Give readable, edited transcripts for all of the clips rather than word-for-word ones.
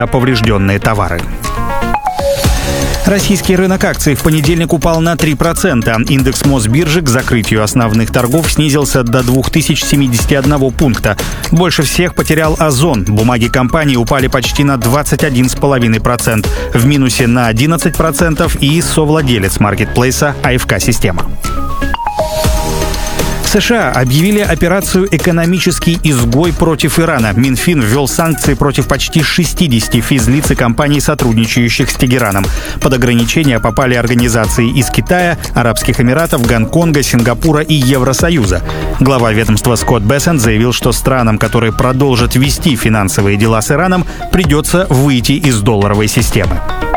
поврежденные товары. Российский рынок акций в понедельник упал на 3%. Индекс Мосбиржи к закрытию основных торгов снизился до 2071 пункта. Больше всех потерял Озон. Бумаги компании упали почти на 21,5%. В минусе на 11% и совладелец маркетплейса АФК-система. США объявили операцию «Экономический изгой» против Ирана. Минфин ввел санкции против почти 60 физлиц и компаний, сотрудничающих с Тегераном. Под ограничения попали организации из Китая, Арабских Эмиратов, Гонконга, Сингапура и Евросоюза. Глава ведомства Скотт Бессент заявил, что странам, которые продолжат вести финансовые дела с Ираном, придется выйти из долларовой системы.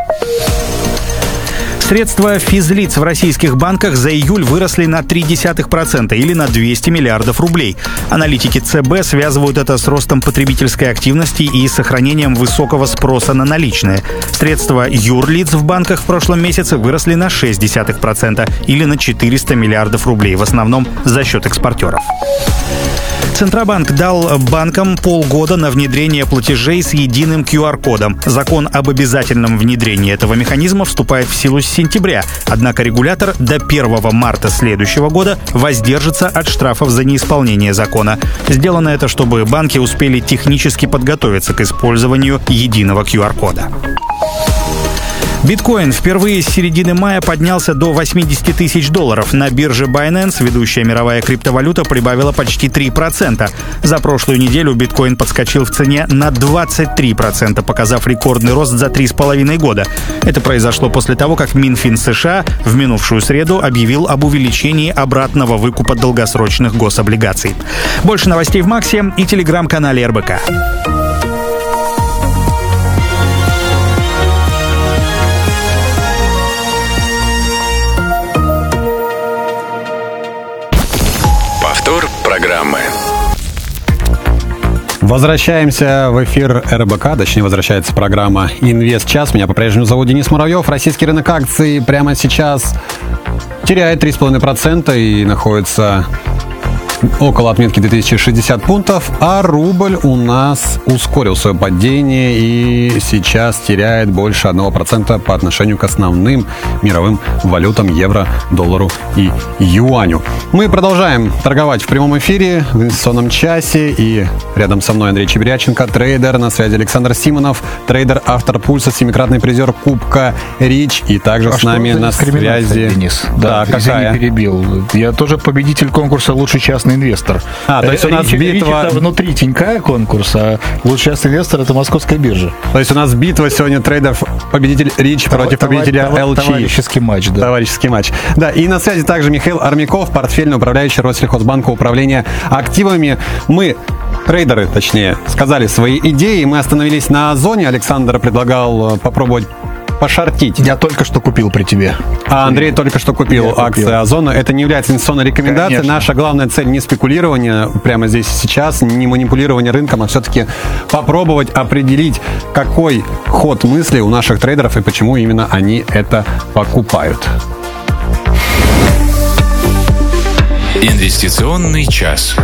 Средства физлиц в российских банках за июль выросли на 0,3% или на 200 миллиардов рублей. Аналитики ЦБ связывают это с ростом потребительской активности и сохранением высокого спроса на наличные. Средства юрлиц в банках в прошлом месяце выросли на 0,6% или на 400 миллиардов рублей, в основном за счет экспортеров. Центробанк дал банкам полгода на внедрение платежей с единым QR-кодом. Закон об обязательном внедрении этого механизма вступает в силу с сентября. Однако регулятор до 1 марта следующего года воздержится от штрафов за неисполнение закона. Сделано это, чтобы банки успели технически подготовиться к использованию единого QR-кода. Биткоин впервые с середины мая поднялся до 80 тысяч долларов. На бирже Binance ведущая мировая криптовалюта прибавила почти 3%. За прошлую неделю биткоин подскочил в цене на 23%, показав рекордный рост за 3,5 года. Это произошло после того, как Минфин США в минувшую среду объявил об увеличении обратного выкупа долгосрочных гособлигаций. Больше новостей в Максе и телеграм-канале РБК. Программы. Возвращаемся в эфир РБК, точнее, возвращается программа «Инвестчас». Меня по-прежнему зовут Денис Муравьев. Российский рынок акций прямо сейчас теряет 3,5% и находится около отметки 2060 пунктов, а рубль у нас ускорил свое падение и сейчас теряет больше 1% по отношению к основным мировым валютам евро, доллару и юаню. Мы продолжаем торговать в прямом эфире в инвестиционном часе, и рядом со мной Андрей Чебряченко, трейдер, на связи Александр Симонов, трейдер, автор «Пульса», 7-кратный призер Кубка Рич, и также с нами на связи... Денис? Да, какая? Извини, перебил. Я тоже победитель конкурса «Лучший частный инвестор». То есть у нас битва... Рич — это внутри Тинька конкурс, а «Лучший частный инвестор» — это Московская биржа. То есть у нас битва сегодня трейдеров, победитель Рич против победителя ЛЧ. Товарищеский матч, да. Товарищеский матч. Да, и на связи также Михаил Армяков, портфельный управляющий Россельхозбанка управления активами. Мы, трейдеры, точнее, сказали свои идеи, мы остановились на Озоне. Александр предлагал попробовать пошортить. Я только что купил при тебе. А Андрей только что купил акции Озона. Это не является инвестиционной рекомендацией. Конечно. Наша главная цель не спекулирование прямо здесь и сейчас, не манипулирование рынком, а все-таки попробовать определить, какой ход мысли у наших трейдеров и почему именно они это покупают. Инвестиционный час.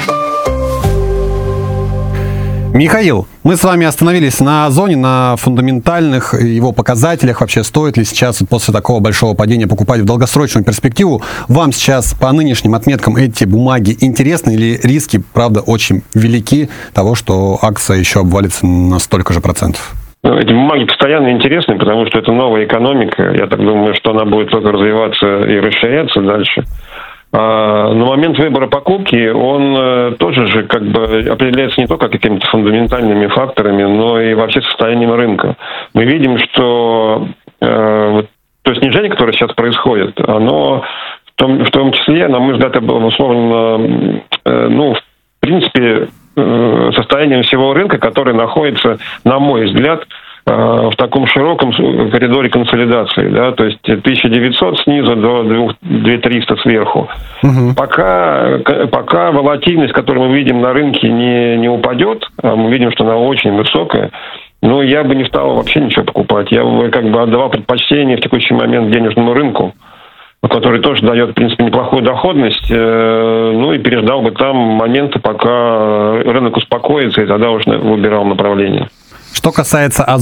Михаил, мы с вами остановились на Озоне, на фундаментальных его показателях. Вообще, стоит ли сейчас после такого большого падения покупать в долгосрочную перспективу? Вам сейчас по нынешним отметкам эти бумаги интересны или риски, правда, очень велики того, что акция еще обвалится на столько же процентов? Эти бумаги постоянно интересны, потому что это новая экономика. Я так думаю, что она будет только развиваться и расширяться дальше. На момент выбора покупки он тоже же как бы определяется не только какими-то фундаментальными факторами, но и вообще состоянием рынка. Мы видим, что то снижение, которое сейчас происходит, оно в том числе, на мой взгляд, обусловлено, в принципе, состоянием всего рынка, который находится, на мой взгляд, в таком широком коридоре консолидации, да, то есть 1900 снизу до 2300 сверху. Угу. Пока волатильность, которую мы видим на рынке, не упадет, а мы видим, что она очень высокая, но я бы не стал вообще ничего покупать. Я бы отдавал предпочтение в текущий момент денежному рынку, который тоже дает, в принципе, неплохую доходность, и переждал бы там моменты, пока рынок успокоится, и тогда уже выбирал направление. Что касается